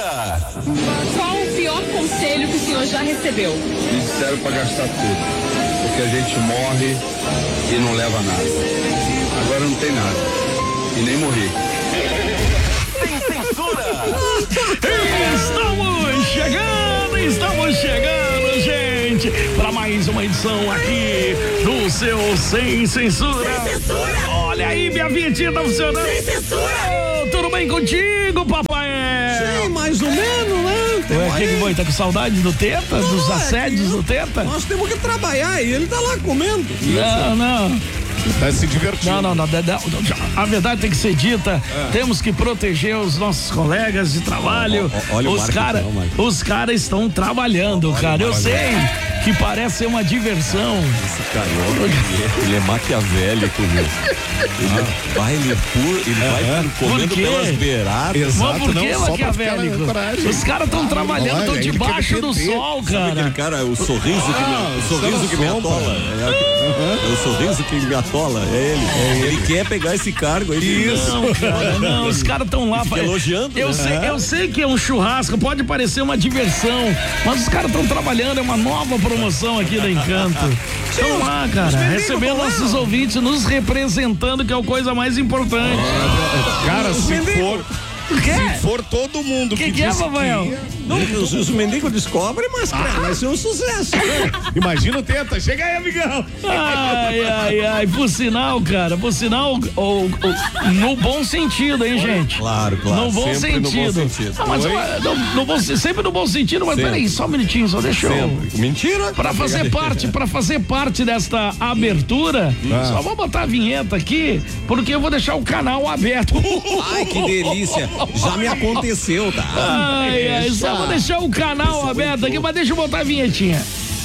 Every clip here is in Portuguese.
Qual o pior conselho que o senhor já recebeu? Me disseram para gastar tudo, porque a gente morre e não leva nada. Agora não tem nada e nem morri. Sem censura. Estamos chegando, gente, para mais uma edição aqui do seu Sem Censura. Olha aí, minha vinheta tá funcionando. Sem censura. Tudo bem contigo, papai? Sim, mais ou menos, né? O que foi? Tá com saudade do Teta? Dos assédios do Teta? Nós temos que trabalhar e ele tá lá comendo. Não. Tá se divertindo. Não. A verdade tem que ser dita. Temos que proteger os nossos colegas de trabalho. Olha os caras estão trabalhando, cara. Eu sei que parece ser uma diversão. Esse cara, ele é maquiavélico, meu. Ele vai comendo pelas beiradas. Mas por que maquiavélico? Os caras estão trabalhando, estão debaixo do sol, cara. Aquele cara, o sorriso que me atola. É o sorriso que me atola. É ele. Ele quer pegar esse cargo. Não, os caras estão lá. Elogiando. Eu sei que é um churrasco, pode parecer uma diversão, mas os caras estão trabalhando, é uma nova promoção aqui da Encanto. Estão lá, cara, recebendo nossos ouvintes, nos representando, que é a coisa mais importante. Cara, se for todo mundo que é, Rafael? Os mendigos descobrem, mas vai ser um sucesso. Né? Imagina o Teta, chega aí, amigão. Ai, por sinal, cara, no bom sentido, hein, gente? Claro. No bom sentido. Sempre no bom sentido, mas peraí, só um minutinho, só deixa eu. Mentira? Pra fazer parte desta abertura, só vou botar a vinheta aqui, porque eu vou deixar o canal aberto. Ai, que delícia. Já me aconteceu, tá? Só vou deixar o canal aberto aqui, mas deixa eu botar a vinhetinha.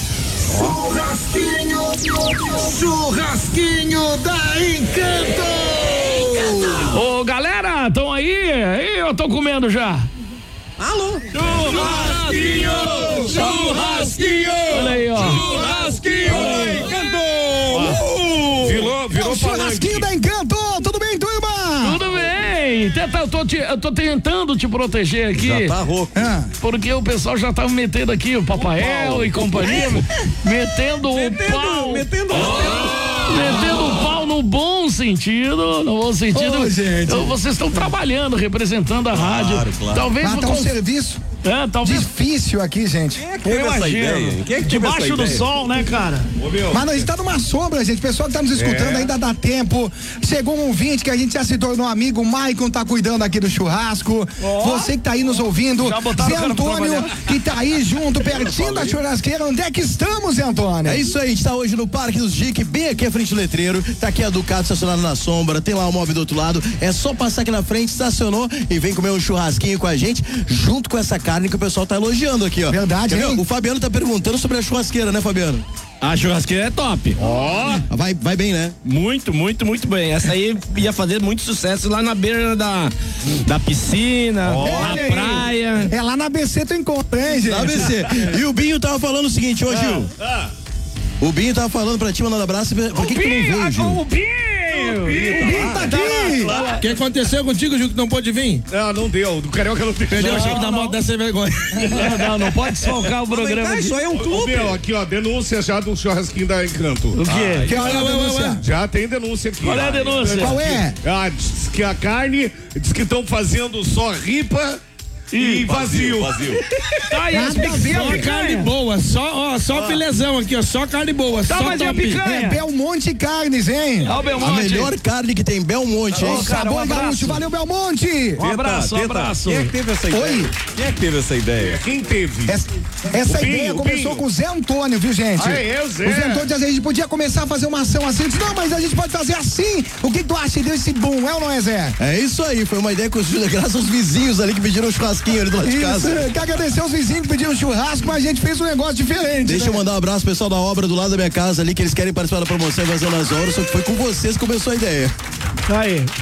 Churrasquinho da Encanto! Ô, galera, estão aí? Eu tô comendo já. Alô? Churrasquinho! Olha aí, ó. Churrasquinho da Encanto! Virou churrasquinho da Encanto! Tudo bem, turma? Tudo bem. Teta, eu tô tentando te proteger aqui. Já tá rouco. Porque o pessoal já tá metendo aqui, o Papael e companhia, metendo o pau. Metendo o pau no bom sentido. No bom sentido. Gente. Então, vocês estão trabalhando, representando a rádio. Claro. Talvez Tá um serviço talvez difícil aqui, gente. Teve essa ideia? Quem é que teve essa debaixo do ideia? sol, né, cara? Mas a gente tá numa sombra, gente. O pessoal que tá nos escutando ainda dá tempo. Chegou um ouvinte que a gente já se tornou amigo. O Maicon tá cuidando aqui do churrasco. Você que tá aí nos ouvindo. Zé Antônio, que tá aí junto, pertinho da churrasqueira. Onde é que estamos, Zé Antônio? É isso aí, a gente tá hoje no Parque dos Jique, bem aqui à frente do letreiro. Tá aqui a Ducato estacionada na sombra. Tem lá o móvel do outro lado. É só passar aqui na frente, estacionou e vem comer um churrasquinho com a gente, junto com essa carne que o pessoal tá elogiando aqui, ó. Verdade, hein? O Fabiano tá perguntando sobre a churrasqueira, né, Fabiano? A churrasqueira é top. Vai bem, né? Muito bem. Essa aí ia fazer muito sucesso lá na beira da piscina, na praia. É lá na ABC tu encontra, hein, gente? Na ABC. E o Binho tava falando o seguinte, ô Gil. O Binho tava falando pra ti, mandando abraço. Por que tu não veio, Gil? O Binho tá aqui! O que aconteceu contigo, Gil, que não pôde vir? Não deu. Do Carioca não tem. Perdeu o cheque da moto dessa vergonha. Não pode desfalcar o programa. Isso aí é um clube. Aqui, ó, denúncia já do churrasquinho da Encanto. O quê? Que hora é a denúncia? Já tem denúncia aqui. Qual é a denúncia? Qual é? Diz que a carne, diz que estão fazendo só ripa e vazio. Tá, e as Só carne boa, só filezão aqui, ó, só carne boa, Tá, só mas e a top. picanha? É Belmonte Carnes, hein? Ó, A Belmonte. melhor carne que tem, Belmonte, hein? Ô, cara, Sabor um abraço. gaúcho, valeu, Belmonte! Um abraço. Quem é que teve essa ideia? Oi? Quem é que teve essa ideia? Quem teve? Essa O Binho, ideia o começou Binho. com o Zé Antônio, viu, gente? O Zé. O Zé Antônio disse, a gente podia começar a fazer uma ação assim. Eu disse, não, mas a gente pode fazer assim. O que tu acha? E deu esse boom, é ou não é, Zé? É isso aí, foi uma ideia construída graças aos vizinhos ali que pediram um churrasquinho ali do lado de casa. Isso, quero agradecer os vizinhos que pediram churrasco, mas a gente fez um negócio diferente. Deixa eu mandar um abraço pro pessoal da obra do lado da minha casa ali, que eles querem participar da promoção Invasão nas Horas, só que foi com vocês que começou a ideia. Aí.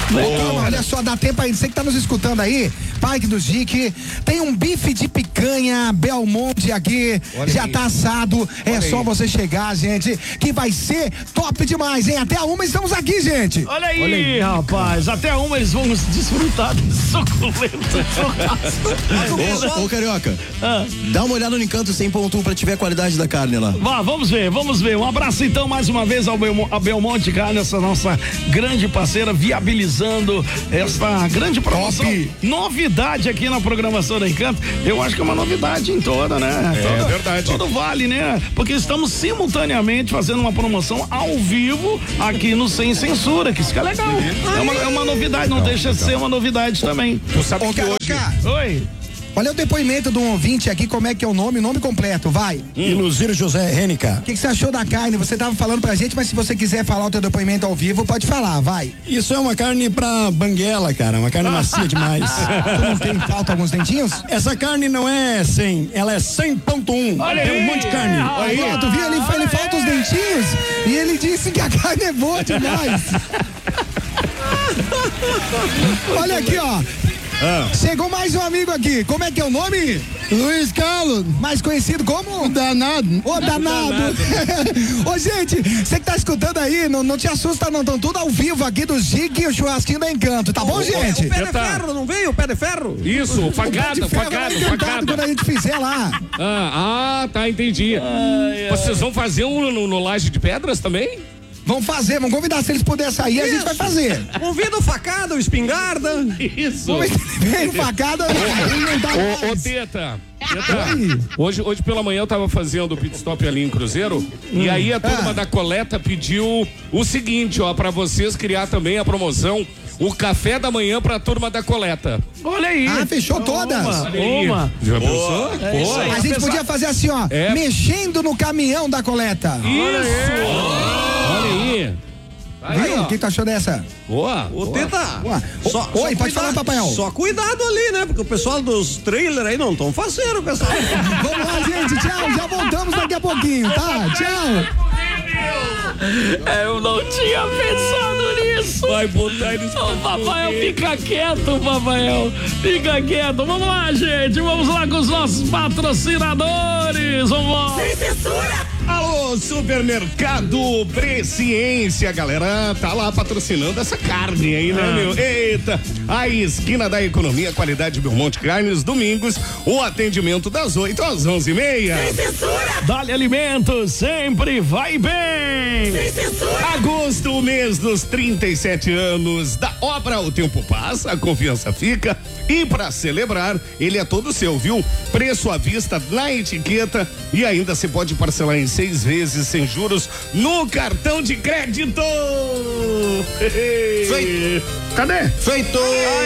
Turma, olha só, dá tempo aí, você que tá nos escutando aí, Parque do Jique, tem um bife de picanha Belmonte aqui, já tá assado, é só você chegar, gente, que vai ser top demais, hein? Até a 1 estamos aqui, gente. Olha aí, rapaz, até a 1 eles vão desfrutar desse suculento churrasco. Ô, Carioca, dá uma olhada no Encanto 100.1 pra te ver a qualidade da carne lá. Vamos ver. Um abraço então mais uma vez ao Belmonte Carne, essa nossa grande parceira, viabilizando essa grande promoção. Novidade aqui na programação da Encanto. Eu acho que é uma novidade em toda, né? É verdade. Todo vale, né? Porque estamos simultaneamente fazendo uma promoção ao vivo aqui no Sem Censura, que isso que é legal. É uma novidade, não deixa de ser uma novidade também. Tu sabe que hoje... Oi. Olha o depoimento de um ouvinte aqui, como é que é o nome completo, vai. Iluzir José Renica. O que você achou da carne? Você tava falando pra gente, mas se você quiser falar o teu depoimento ao vivo, pode falar, vai. Isso é uma carne pra banguela, cara, uma carne macia demais. Tu não tem falta alguns dentinhos? Essa carne não é 100, ela é 100.1. Tem um monte de carne. Aí, ó, tu viu? Ele falta os dentinhos e ele disse que a carne é boa demais. Olha aqui, ó. Chegou mais um amigo aqui. Como é que é o nome? Luiz Carlos. Mais conhecido como? Danado. Ô, danado. Ô, gente, você que tá escutando aí, não te assusta não, estão tudo ao vivo aqui do Jique e o churrasquinho da Encanto, tá bom, gente? O pé de ferro, não veio o pé de ferro? Isso, facada. Quando a gente fizer lá. Tá, entendi. Vocês vão fazer no Laje de Pedras também? Vamos fazer, vamos convidar, se eles puderem sair, a gente vai fazer. Convida o facada, o espingarda. Isso. Vem facada, não dá mais. Ô, Teta, hoje pela manhã eu tava fazendo o pit stop ali em Cruzeiro e aí a turma da coleta pediu o seguinte, ó, pra vocês criar também a promoção, o café da manhã pra turma da coleta. Olha aí. Fechou todas. Uma. Já pensou? A gente podia fazer assim, ó, mexendo no caminhão da coleta. Isso. Olha aí. Viu? O que tu achou dessa? Boa. Ô, Teta. Oi, pode falar, Papaião. Só cuidado ali, né? Porque o pessoal dos trailers aí não tão faceiro, pessoal. Vamos lá, gente. Tchau. Já voltamos daqui a pouquinho, tá? Tchau. Eu não tinha pensado nisso. Vai botar eles pra Papael, fica quieto, Papael. Fica quieto. Vamos lá, gente. Vamos lá com os nossos patrocinadores. Vamos lá. Sem censura. Alô, Supermercado Presciência, galera, tá lá patrocinando essa carne aí, né, meu? Eita, a esquina da economia, qualidade Belmonte Carnes, domingos, o atendimento das 8 às 11h30. Sem censura. Dali Alimentos, sempre vai bem. Sem censura. Agosto, o mês dos 37 anos da obra, o tempo passa, a confiança fica e pra celebrar, ele é todo seu, viu? Preço à vista na etiqueta e ainda você pode parcelar em 6 vezes sem juros no cartão de crédito. Feito. Cadê? Feito!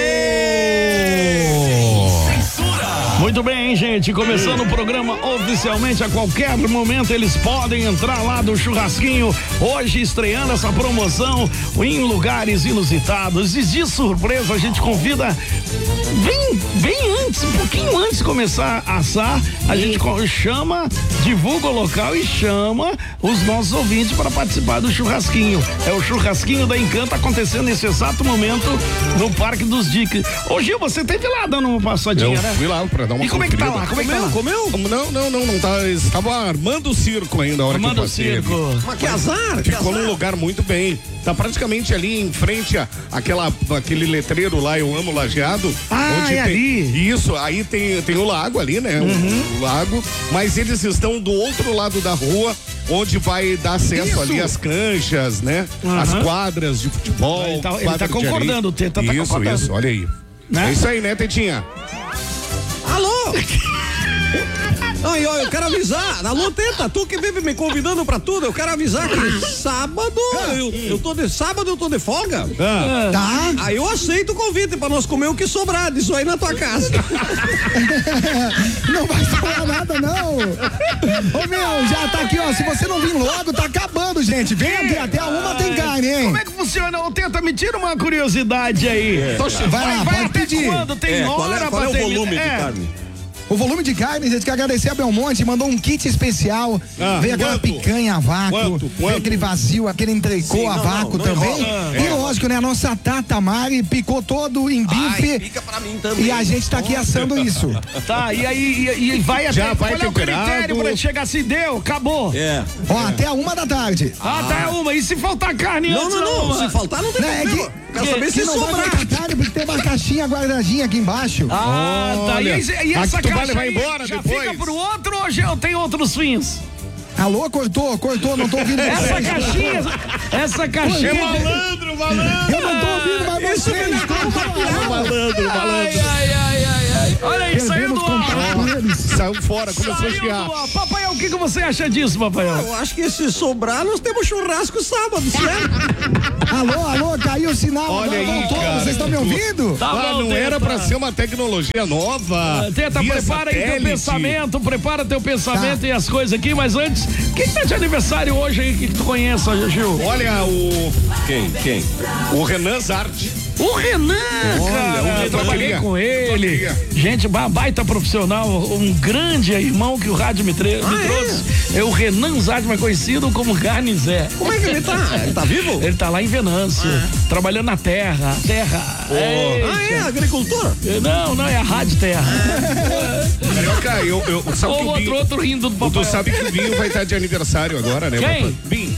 Muito bem, gente, começando o programa oficialmente, a qualquer momento eles podem entrar lá do churrasquinho, hoje estreando essa promoção em lugares inusitados, e de surpresa a gente convida bem antes, um pouquinho antes de começar a assar, a gente chama, divulga o local e chama os nossos ouvintes para participar do churrasquinho. É o churrasquinho da Encanto acontecendo nesse exato momento no Parque dos Jiques. Ô Gil, você teve lá dando uma passadinha, né? Fui lá pra dar uma E como é que tá lá? Como é que tá lá? Comeu? Não tá, estava armando o circo ainda a hora que eu passei. Armando o circo. Mas que azar, Ficou num lugar muito bem. Tá praticamente ali em frente aquele letreiro lá, eu amo Lajeado. Onde tem, ali? Isso, aí tem o lago ali, né? O lago, mas eles estão do outro lado da rua, onde vai dar acesso ali às canchas, né? As quadras de futebol. Ele tá concordando, o Teta tá concordando. Isso, olha aí. Né? É isso aí, né, Tetinha? Alô? Ai, eu quero avisar. Alô, Teta, tu que vive me convidando pra tudo, eu quero avisar que sábado, eu tô de folga. Tá? Aí eu aceito o convite pra nós comer o que sobrar disso aí na tua casa. Não vai sobrar nada, não. Ô, meu, já tá aqui, ó. Se você não vir logo, tá acabando, gente. Vem aqui, até a 1 tem carne, hein? Como é que funciona? Ô, Teta, me tira uma curiosidade aí. Vai lá, Vai pode até pedir. quando? Tem hora qual é o pra terminar? volume de carne? O volume de carne, a gente quer agradecer a Belmonte, mandou um kit especial. Veio aquela picanha a vácuo, veio aquele vazio, aquele entrecô a vácuo também. E lógico, né? A nossa Tata Mari picou todo em bife. Pica pra mim também. E a gente tá aqui assando isso. Tá, e aí vai até. Já vai qual é o temperado. critério pra chegar se deu? Acabou. Ó, até a 1h da tarde. Até uma. E se faltar carne antes? Não. Se faltar, não tem problema. Quero saber se não vai sobrar. faltar carne, porque tem uma caixinha guardadinha aqui embaixo. Ah, tá. E essa caixa vai aí embora já depois? fica pro outro ou já tem outros fins? Alô, cortou, não tô ouvindo vocês. Essa caixinha. É malandro. Eu não tô ouvindo mais vocês. Malandro. Ai. Olha aí, saiu do ar. Saiu fora, começou a chiar. Papai, o que você acha disso, papai? Eu acho que se sobrar, nós temos churrasco sábado, certo? Alô, caiu o sinal. Olha agora aí, voltou. cara. Vocês estão me ouvindo? Tá bom, não era pra ser uma tecnologia nova. Tenta, via prepara aí teu satélite. pensamento, prepara teu pensamento e as coisas aqui, mas antes, quem tá de aniversário hoje aí que tu conheça, Gil? Olha o... Quem? O Renan Zarte. O Renan, cara, eu trabalhei com ele. Gente, baita profissional, um grande irmão que o rádio me trouxe. É o Renan Zarte, mais conhecido como Garnizé. Como é que ele tá? Ele tá vivo? Ele tá lá em Venâncio, trabalhando na terra. É agricultura? Não, é a Rádio Terra. Carioca, eu sabe que o Binho... outro rindo do papai. Tu sabe que o Binho vai estar de aniversário agora, né? Quem? Binho.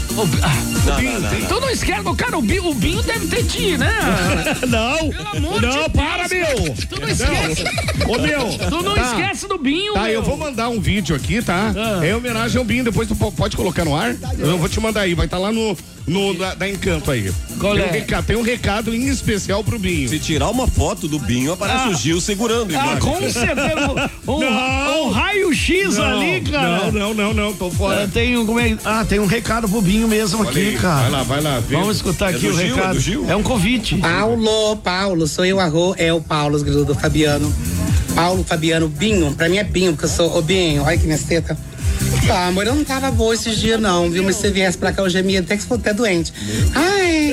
Tu não esquece, cara, o Binho deve ter ti, né? Não, Pelo amor de Deus, para, meu. Tu não esquece. Ô, meu. Tu não esquece do Binho, Tá, meu. eu vou mandar um vídeo aqui, tá? É homenagem ao Binho, depois tu pode colocar no ar? Eu vou te mandar aí, vai estar lá no da Encanto aí. Tem um recado em especial pro Binho. Se tirar uma foto do Binho, aparece o Gil segurando. Com certeza. Um raio-x ali, cara. Não, tô fora. Tem um recado pro Binho mesmo aqui, cara. Vai lá. Vamos escutar aqui o recado. É um convite. Paulo, sou eu, o Paulo, os grilos do Fabiano. Paulo, Fabiano, Binho, pra mim é Binho, porque eu sou o Binho, olha que minha teta. Ah, amor, eu não tava boa esses dias não, viu? Mas se você viesse pra cá, eu gemia até que você até doente. Ai,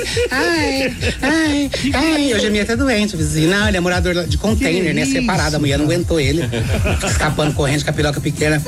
eu gemia até doente, vizinho. Não, ele é morador de container, né? Separado, a mulher não aguentou ele. Escapando, correndo com a piroca pequena.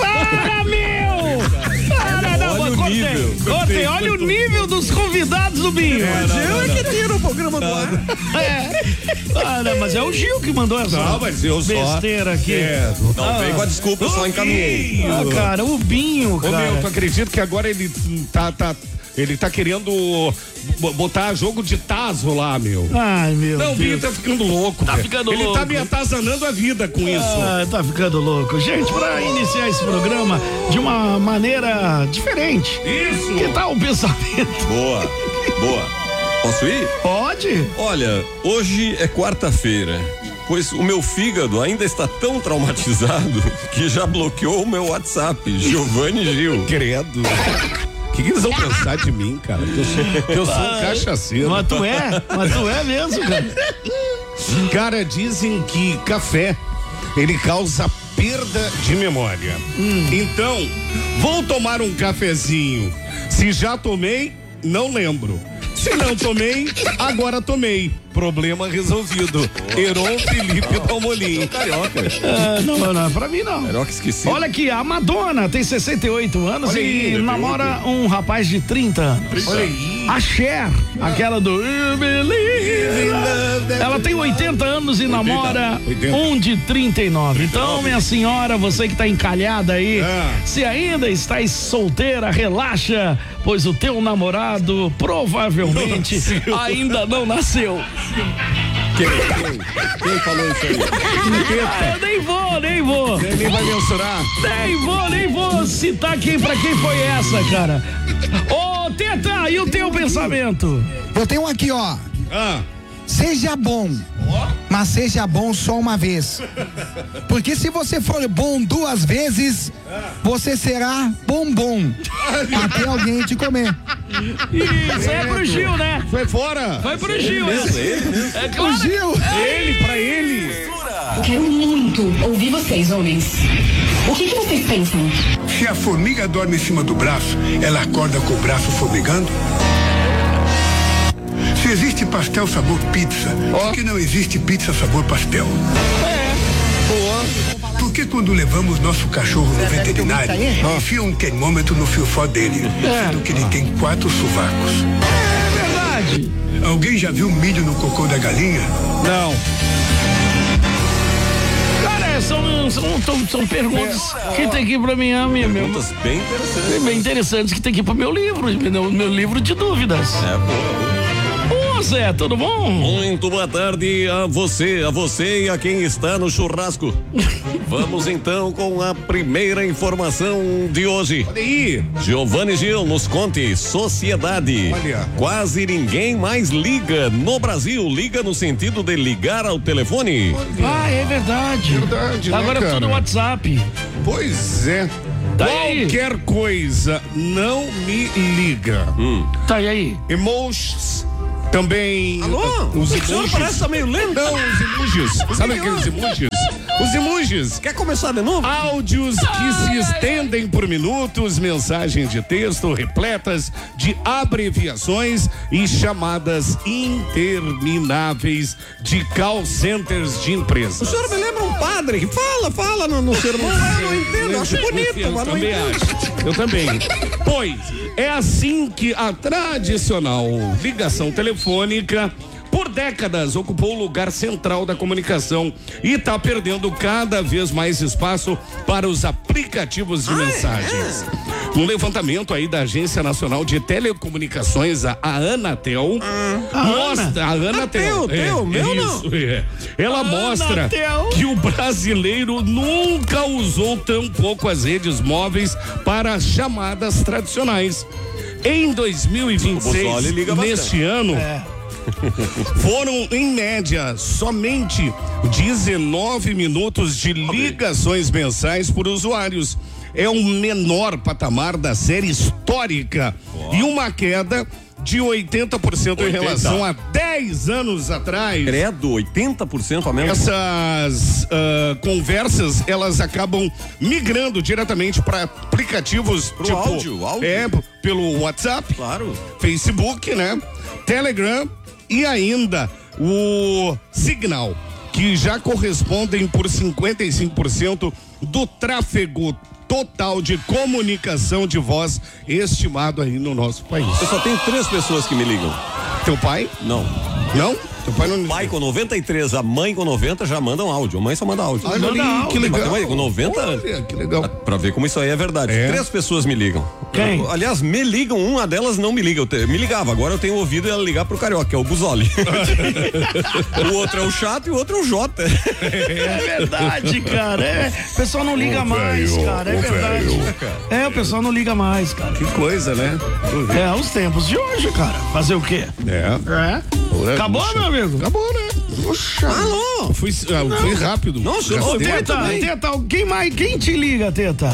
Olha o nível dos convidados do Binho. Eu é que tira o programa do ar. Mas é o Gil que mandou essa besteira aqui. Não vem com a desculpa, eu só encaminhei. Cara, o Binho, cara. Ô, meu, tu acredita que agora ele tá querendo botar jogo de tazo lá, meu. Ai, meu Deus. O Binho tá ficando louco. Ele tá me atazanando a vida com isso. Tá ficando louco. Gente, pra iniciar esse programa de uma maneira diferente. Isso. Que tal o pensamento? Boa. Posso ir? Pode. Olha, hoje é quarta-feira, pois o meu fígado ainda está tão traumatizado que já bloqueou o meu WhatsApp, Giovanni Gil. Credo. O que eles vão pensar de mim, cara? Que eu sou um cachaceiro. Mas tu é mesmo, cara. Cara, dizem que café, ele causa perda de memória. Então, vou tomar um cafezinho. Se já tomei, não lembro. Se não tomei, agora tomei. Problema resolvido. Heron Felipe Dalmolin. Carioca. Não é pra mim, não. Carioca esqueci. Olha aqui, a Madonna tem 68 anos e namora um rapaz de 30 anos. Olha aí. A Cher, aquela do You Believe in Love. Ela tem 80 anos e namora um de 39. Então, minha senhora, você que tá encalhada aí, se ainda estás solteira, relaxa, pois o teu namorado provavelmente ainda não nasceu. Quem falou isso aí? Eu nem vou. Nem vai mensurar. Nem vou citar pra quem foi essa, cara. Ô, Teta, e o teu pensamento? Eu tenho um aqui, ó. Seja bom, mas seja bom só uma vez. Porque se você for bom 2 vezes, você será bombom até alguém te comer. Isso é pro Gil, né? Foi fora. Foi pro Gil. É claro. O Gil. Pra ele. Eu quero muito ouvir vocês, homens. O que vocês pensam? Se a formiga dorme em cima do braço, ela acorda com o braço formigando? Se existe pastel sabor pizza, por que não existe pizza sabor pastel? Boa. Por que quando levamos nosso cachorro no veterinário, enfia um termômetro no fiofó dele, sendo que ele tem 4 sovacos. É verdade. Alguém já viu milho no cocô da galinha? Não. Cara, são perguntas que tem que ir pra minha Perguntas bem interessantes. bem interessantes que tem que ir pro meu livro, meu livro de dúvidas. Ô Zé, tudo bom? Muito boa tarde a você e a quem está no churrasco. Vamos então com a primeira informação de hoje. Olha aí. Giovanni Gil, nos conte, sociedade. Olha. Quase ninguém mais liga no Brasil. Liga no sentido de ligar ao telefone. Ah, é verdade. Verdade, né, Agora é tudo cara? WhatsApp. Pois é. Tá aí. Qualquer coisa não me liga. Tá, e aí? Emotions. Também. Alô? Os O senhor parece tá meio lento. Não, os emojis. Sabe aqueles emojis? Os emojis. Quer começar de novo? Áudios que se estendem por minutos, mensagens de texto repletas de abreviações e chamadas intermináveis de call centers de empresas. O senhor me lembra um padre que fala no sermão, eu não entendo, eu acho bonito, mas Eu não também entendo. acho. Eu também. Pois, é assim que a tradicional ligação telefônica por décadas ocupou o lugar central da comunicação e está perdendo cada vez mais espaço para os aplicativos de mensagens. Um levantamento aí da Agência Nacional de Telecomunicações, a Anatel, mostra. A Anatel. Meu não. Ela mostra Anatel. que o brasileiro nunca usou tão pouco as redes móveis para chamadas tradicionais. Em 2026, O Bozzoli liga neste ano, foram, em média, somente 19 minutos de ligações mensais por usuários. É o menor patamar da série histórica e uma queda de 80% em relação a 10 anos atrás. Credo, 80% a menos. Essas conversas, elas acabam migrando diretamente para aplicativos Pro áudio. pelo WhatsApp, Claro. Facebook, né? Telegram e ainda o Signal, que já correspondem por 55% do tráfego total de comunicação de voz estimado aí no nosso país. Eu só tenho 3 pessoas que me ligam. Teu pai? Não. Não? Teu pai não... Pai com 93, a mãe com 90 já mandam áudio. A mãe só manda áudio. Olha ali, que legal. Mas, com 90, Olha, que legal. pra ver como isso aí é verdade. 3 pessoas me ligam. Quem? Aliás, me ligam, uma delas não me liga. Me ligava, agora eu tenho ouvido ela ligar pro Carioca, que é o Bozzoli. O outro é o chato e o outro é o Jota. É verdade, cara. O pessoal não liga mais, cara. É verdade. O pessoal não liga mais, cara. Que coisa, né? É, os tempos de hoje, cara. Fazer o quê? Acabou, meu amigo? Acabou, né? Alô? Fui rápido. Nossa, Gastei. Ô, Teta, quem te liga, Teta?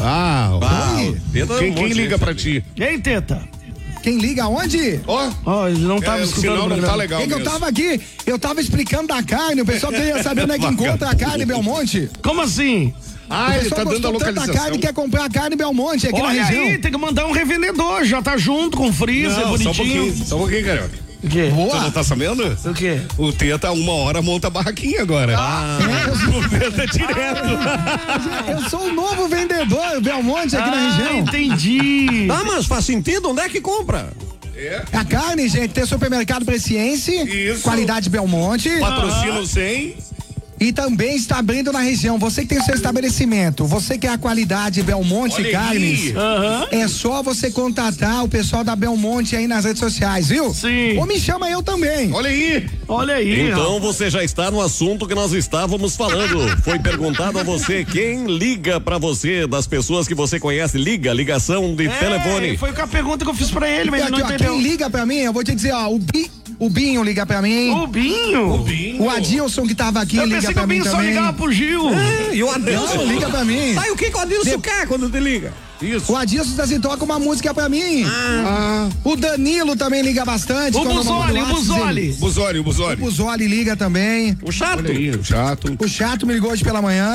Quem liga pra ti? Ei, Teta. Quem liga aonde? Ó, ele não tava O escutando sinal o não programa. tá legal É que eu mesmo. tava aqui, eu tava explicando da carne, o pessoal queria saber onde é que encontra a carne Belmonte. Como assim? Ah, ele O pessoal tá dando a gostou tanto da localização. carne que quer comprar a carne Belmonte aqui na Olha região. aí, tem que mandar um revendedor, já tá junto com freezer, Não, bonitinho. só um pouquinho, Carioca. O quê? Você não tá sabendo? O quê? O Teta, 1 hora, monta a barraquinha agora. Venda direto. Eu sou o novo vendedor Belmonte aqui na região. Entendi. Tá, mas faz sentido? Onde é que compra? A carne, gente, tem supermercado Presciense, Isso. qualidade Belmonte. Patrocínio 100. E também está abrindo na região. Você que tem o seu estabelecimento, você quer a qualidade Belmonte Olha Carnes, aí. é só você contatar o pessoal da Belmonte aí nas redes sociais, viu? Sim. Ou me chama eu também. Olha aí. Olha aí. Então você já está no assunto que nós estávamos falando. Foi perguntado a você quem liga pra você, das pessoas que você conhece, ligação de telefone. Foi com a pergunta que eu fiz pra ele, mas E ele não aqui, ó, entendeu. quem liga pra mim, eu vou te dizer, ó, o Binho liga pra mim. O Binho? O Adilson que tava aqui Eu liga pensei que pra o mim Binho só também. ligava pro Gil. E o Adilson? Não, liga pra mim. Tá, e o que o Adilson quer quando te liga? Isso. O Adilson assim, toca uma música pra mim. O Danilo também liga bastante. O quando eu mando Bozzoli, o WhatsApp, Bozzoli. Buzori. O Bozzoli liga também. O chato? Olha aí, chato. O chato me ligou hoje pela manhã.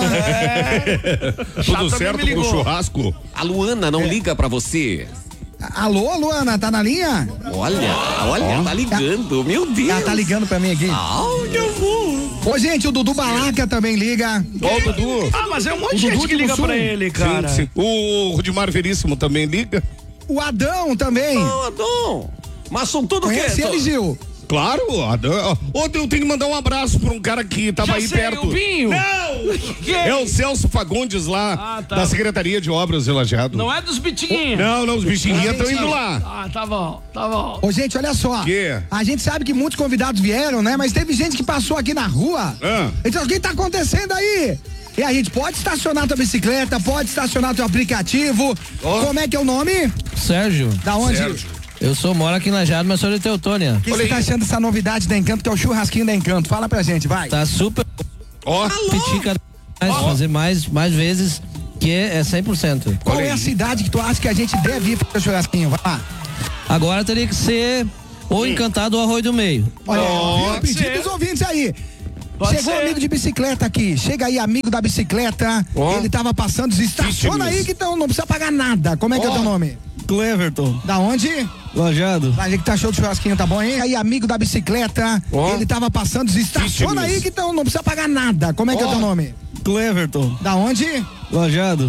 Tudo Chato certo também me com o ligou. churrasco? A Luana não liga pra você. Alô, Luana, tá na linha? Olha, tá ligando, meu Deus. Ela tá ligando pra mim aqui. Áudio. Ô, gente, o Dudu Balaca também liga. Ó, o Dudu. Ah, mas é um monte de gente que liga pra ele, cara. Sim. O Rudimar Veríssimo também liga. O Adão também. Ô, Adão. Mas são tudo o quê? Conhece ele, Gil? Claro, Adão. Ô, eu tenho que mandar um abraço pra um cara que tava aí perto. O Binho. Não! É o Celso Fagundes lá, tá. da Secretaria de Obras de Lajeado. Não é dos bichinhos. Não, os bichinhos estão indo lá. Ah, tá bom. Ô, gente, olha só. Quê? A gente sabe que muitos convidados vieram, né? Mas teve gente que passou aqui na rua. Então, o que tá acontecendo aí? E a gente pode estacionar tua bicicleta, pode estacionar teu aplicativo. Como é que é o nome? Sérgio. Da onde? Sérgio. Eu moro aqui na Jado, mas sou de Teutônia. O que você tá achando dessa novidade da Encanto, que é o churrasquinho da Encanto? Fala pra gente, vai. Tá super. Petica fazer mais vezes, que é 100%. Qual é a cidade que tu acha que a gente deve ir pro teu churrasquinho? Vai lá. Agora teria que ser ou Encantado ou Arroio do Meio. Olha, pedido dos ouvintes aí. Chegou amigo de bicicleta aqui. Chega aí, amigo da bicicleta. Ele tava passando, estaciona aí que então não precisa pagar nada. Como é que é o teu nome? Cleverton. Da onde? Lajado. Vai ver que tá show de churrasquinho, tá bom, hein? Aí, amigo da bicicleta. Ele tava passando, estaciona aí que então não precisa pagar nada. Como é que é o teu nome? Cleverton. Da onde? Lajado.